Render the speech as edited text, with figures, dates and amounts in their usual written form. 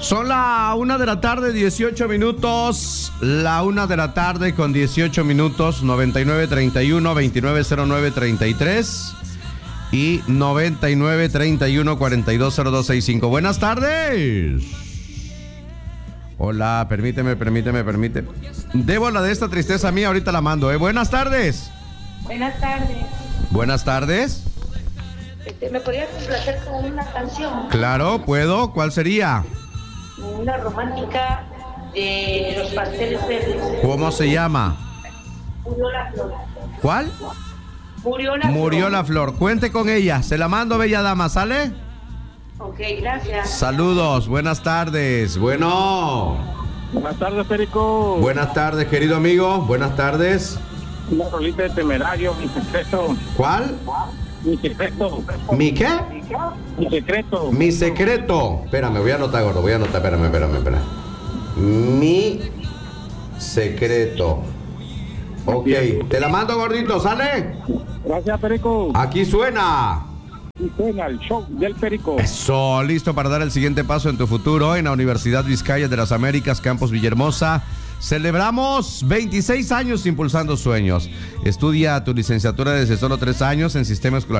Son la 1 de la tarde, 18 minutos. La 1 de la tarde con 18 minutos. 9931-2909-33 y 9931-420265. Buenas tardes. Hola, permíteme. Debo la de esta tristeza mía, ahorita la mando, ¿eh? Buenas tardes. Buenas tardes. Buenas tardes. ¿Me podrías complacer con una canción? Claro, puedo. ¿Cuál sería? Una romántica de Los Pasteles Verdes. ¿Cómo se llama? Murió la flor. ¿Cuál? Murió la flor. Cuente con ella. Se la mando, bella dama. ¿Sale? Ok, gracias. Saludos. Buenas tardes. Bueno. Buenas tardes, Perico. Buenas tardes, querido amigo. Buenas tardes. Una rolita de Temerario, Mi Secreto. ¿Cuál? Mi Secreto. ¿Mi qué? Mi Secreto. Mi secreto. Espérame, voy a anotar, gordo. Espérame. Mi secreto. Ok, te la mando, gordito. ¿Sale? Gracias, Perico. Aquí suena. Y suena el show del Perico. Eso, listo para dar el siguiente paso en tu futuro en la Universidad Vizcaya de las Américas, Campus Villahermosa. Celebramos 26 años impulsando sueños. Estudia tu licenciatura desde solo 3 años en Sistema Escolar